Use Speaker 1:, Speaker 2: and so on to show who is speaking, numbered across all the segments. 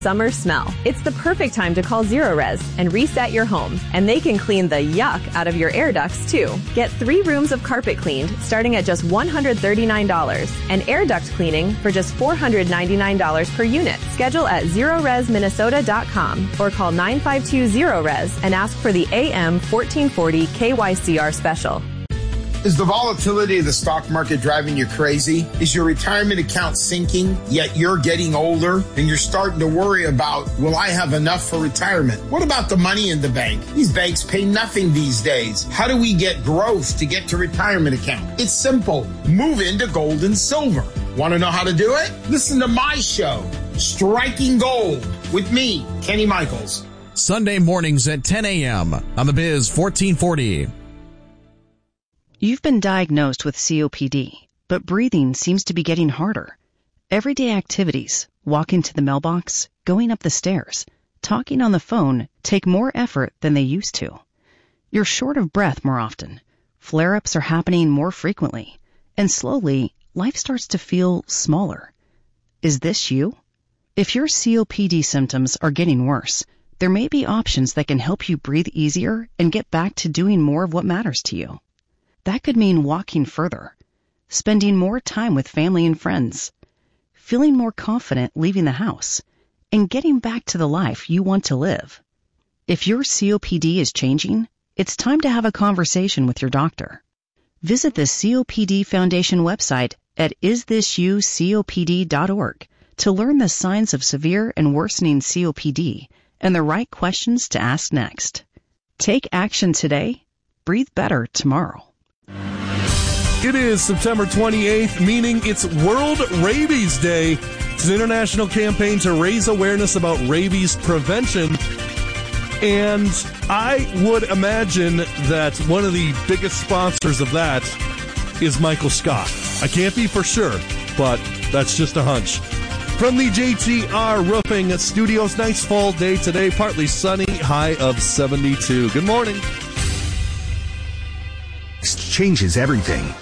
Speaker 1: Summer smell. It's the perfect time to call Zerorez and reset your home. And they can clean the yuck out of your air ducts, too. Get 3 rooms of carpet cleaned starting at just $139 and air duct cleaning for just $499 per unit. Schedule at ZerorezMinnesota.com or call 952-ZEROREZ and ask for the AM 1440 KYCR special.
Speaker 2: Is the volatility of the stock market driving you crazy? Is your retirement account sinking, yet you're getting older and you're starting to worry about, will I have enough for retirement? What about the money in the bank? These banks pay nothing these days. How do we get growth to get to retirement account? It's simple. Move into gold and silver. Want to know how to do it? Listen to my show, Striking Gold, with me, Kenny Michaels.
Speaker 3: Sunday mornings at 10 a.m. on the Biz 1440.
Speaker 4: You've been diagnosed with COPD, but breathing seems to be getting harder. Everyday activities, walking to the mailbox, going up the stairs, talking on the phone take more effort than they used to. You're short of breath more often. Flare-ups are happening more frequently. And slowly, life starts to feel smaller. Is this you? If your COPD symptoms are getting worse, there may be options that can help you breathe easier and get back to doing more of what matters to you. That could mean walking further, spending more time with family and friends, feeling more confident leaving the house, and getting back to the life you want to live. If your COPD is changing, it's time to have a conversation with your doctor. Visit the COPD Foundation website at isthisyoucopd.org to learn the signs of severe and worsening COPD and the right questions to ask next. Take action today. Breathe better tomorrow.
Speaker 5: It is September 28th, meaning it's World Rabies Day. It's an international campaign to raise awareness about rabies prevention. And I would imagine that one of the biggest sponsors of that is Michael Scott. I can't be for sure, but that's just a hunch. From the JTR Roofing Studios, nice fall day today, partly sunny, high of 72. Good morning.
Speaker 6: Changes everything.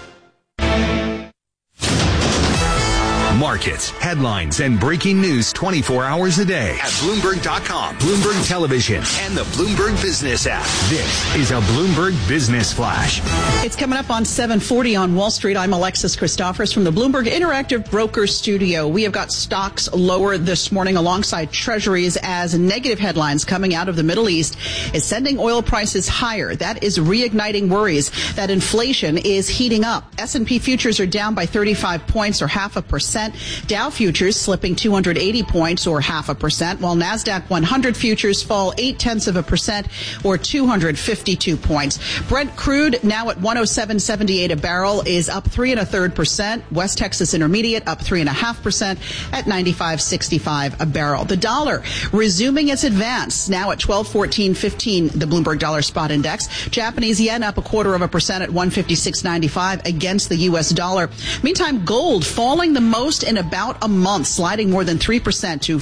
Speaker 6: Markets, headlines, and breaking news 24 hours a day at Bloomberg.com, Bloomberg Television, and the Bloomberg Business app. This is a Bloomberg Business Flash.
Speaker 7: It's coming up on 7:40 on Wall Street. I'm Alexis Christophers from the Bloomberg Interactive Brokers Studio. We have got stocks lower this morning alongside treasuries as negative headlines coming out of the Middle East is sending oil prices higher. That is reigniting worries that inflation is heating up. S&P futures are down by 35 points or 0.5%. Dow futures slipping 280 points or 0.5%, while NASDAQ 100 futures fall 0.8% or 252 points. Brent crude now at 107.78 a barrel is up 3.33%. West Texas Intermediate up 3.5% at 95.65 a barrel. The dollar resuming its advance now at 12.1415. The Bloomberg Dollar Spot Index. Japanese yen up 0.25% at 156.95 against the U.S. dollar. Meantime, gold falling the most in about a month, sliding more than 3% to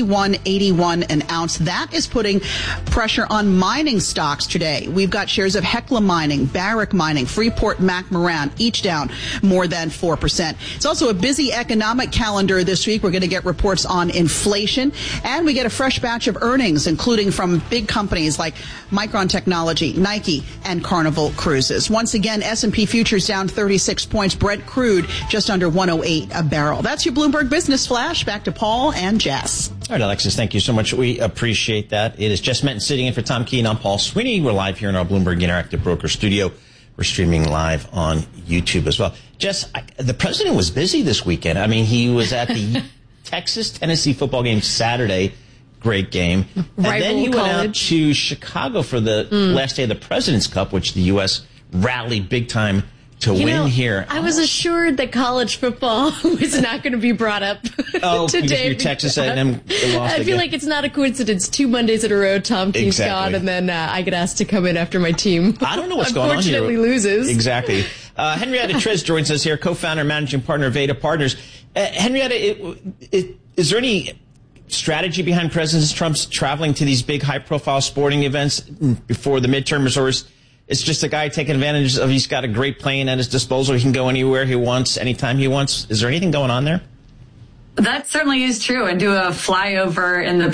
Speaker 7: $41.81 an ounce. That is putting pressure on mining stocks today. We've got shares of Hecla Mining, Barrick Mining, Freeport-McMoRan, each down more than 4%. It's also a busy economic calendar this week. We're going to get reports on inflation, and we get a fresh batch of earnings, including from big companies like Micron Technology, Nike, and Carnival Cruises. Once again, S&P futures down 36 points. Brent crude just under 108 a barrel. That's your Bloomberg Business Flash. Back to Paul and Jess.
Speaker 8: All right, Alexis, thank you so much. We appreciate that. It is Jess Menton sitting in for Tom Keene. I'm Paul Sweeney. We're live here in our Bloomberg Interactive Broker Studio. We're streaming live on YouTube as well. Jess, the president was busy this weekend. I mean, he was at the Texas-Tennessee football game Saturday. Great game. And then he went out to Chicago for the last day of the President's Cup, which the U.S. rallied big time to win here.
Speaker 9: I was assured that college football was not going to be brought up today.
Speaker 8: Because Texas A&M lost
Speaker 9: I feel like it's not a coincidence. 2 Mondays in a row, Tom Keith's gone, and then I get asked to come in afafter my team.
Speaker 8: I don't know what's going on here.
Speaker 9: Unfortunately loses.
Speaker 8: Exactly. Henrietta Trez joins us here, co-founder and managing partner of Veda Partners. Henrietta, is there any strategy behind President Trump's traveling to these big high-profile sporting events before the midterms, or it's just a guy taking advantage of he's got a great plane at his disposal. He can go anywhere he wants, anytime he wants. Is there anything going on there?
Speaker 10: That certainly is true. And do a flyover in the